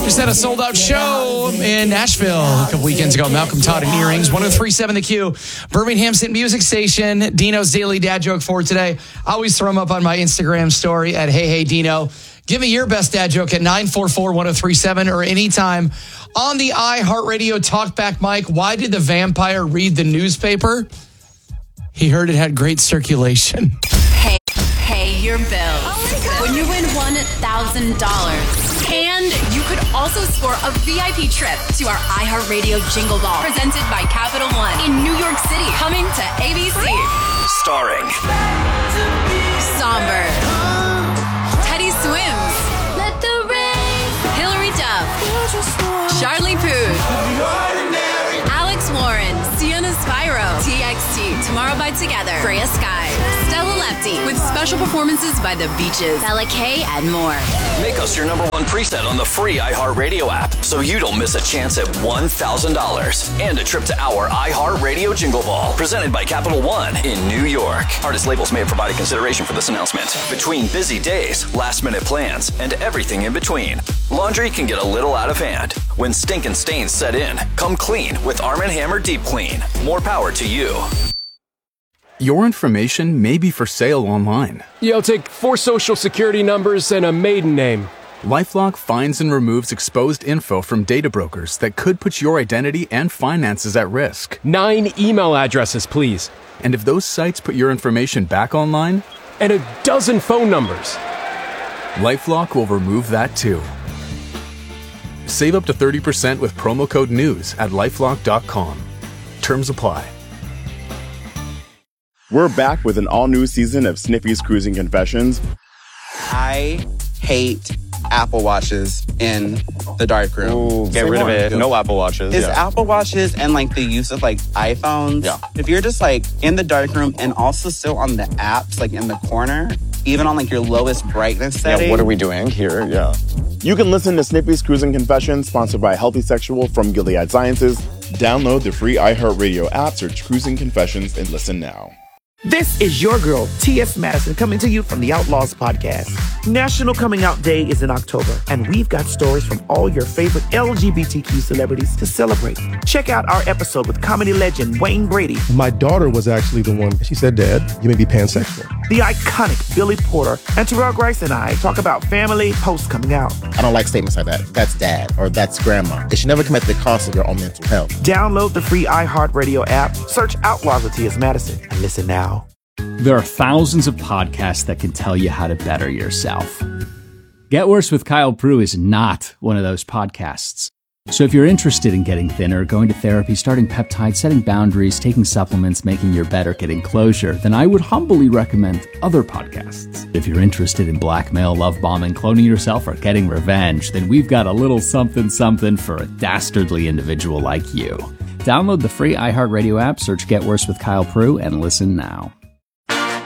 Just had a sold-out show in Nashville a couple weekends ago. Malcolm Todd and Earrings, 103.7 The Q, Birmingham's hit music station. Dino's daily dad joke for today. I always throw them up on my Instagram story at HeyHeyDino. Give me your best dad joke at 944-1037 or anytime on the iHeartRadio Talkback mic. Why did the vampire read the newspaper? He heard it had great circulation. Pay your bills. When you win $1,000. And you could also score a VIP trip to our iHeartRadio Jingle Ball, presented by Capital One in New York City, coming to ABC. Starring Somber, Teddy Swims, Hillary Duff, Charlie Puth, Alex Warren, Sienna Spyro, TXT, Tomorrow by Together, Freya Sky, Stella Lefty, with special performances by The Beaches, Bella K, and more. Make us your number one preset on the free iHeartRadio app so you don't miss a chance at $1,000 and a trip to our iHeartRadio Jingle Ball, presented by Capital One in New York. Artist labels may have provided consideration for this announcement. Between busy days, last-minute plans, and everything in between, laundry can get a little out of hand. When stinking stains set in, come clean with Arm & Hammer Deep Clean. More power to you. Your information may be for sale online. Yeah, I'll take 4 social security numbers and a maiden name. LifeLock finds and removes exposed info from data brokers that could put your identity and finances at risk. 9 email addresses, please. And if those sites put your information back online? And a dozen phone numbers. LifeLock will remove that too. Save up to 30% with promo code NEWS at LifeLock.com. Terms apply. We're back with an all-new season of Snippy's Cruising Confessions. I hate Apple Watches in the darkroom. Ooh, get rid of it. No Apple Watches. It's Apple Watches and like the use of like iPhones. Yeah. If you're just like in the darkroom and also still on the apps, like in the corner, even on like your lowest brightness setting. Yeah, what are we doing here? Yeah. You can listen to Snippy's Cruising Confessions, sponsored by Healthy Sexual from Gilead Sciences. Download the free iHeartRadio app, search Cruising Confessions, and listen now. This is your girl, T.S. Madison, coming to you from the Outlaws Podcast. National Coming Out Day is in October, and we've got stories from all your favorite LGBTQ celebrities to celebrate. Check out our episode with comedy legend Wayne Brady. My daughter was actually the one, she said, Dad, you may be pansexual. The iconic Billy Porter and Terrell Grice and I talk about family post coming out. I don't like statements like that. That's dad or that's grandma. It should never come at the cost of your own mental health. Download the free iHeartRadio app, search Outlaws with T.S. Madison, and listen now. There are thousands of podcasts that can tell you how to better yourself. Get Worse with Kyle Prue is not one of those podcasts. So if you're interested in getting thinner, going to therapy, starting peptides, setting boundaries, taking supplements, making your bed, or getting closure, then I would humbly recommend other podcasts. If you're interested in blackmail, love bombing, cloning yourself, or getting revenge, then we've got a little something something for a dastardly individual like you. Download the free iHeartRadio app, search Get Worse with Kyle Prue, and listen now.